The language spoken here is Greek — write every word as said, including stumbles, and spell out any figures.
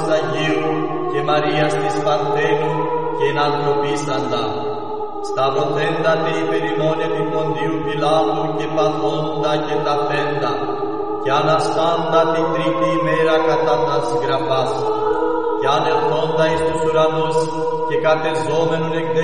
Αγίου και Μαρίας της Παρθένου και ενανθρωπίσαντα. Σταυρωθέντα τε υπερ ημών επί Ποντίου Πιλάτου και παθώντα και ταφέντα, και αναστάντα την τρίτη ημέρα κατά τας γραφάς, και ανελθόντα εις τους ουρανούς και κατεζόμενον εκ